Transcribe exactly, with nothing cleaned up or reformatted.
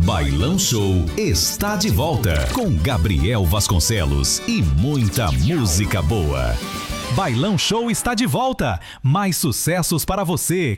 Bailão Show está de volta com Gabriel Vasconcelos e muita música boa. Bailão Show está de volta. Mais sucessos para você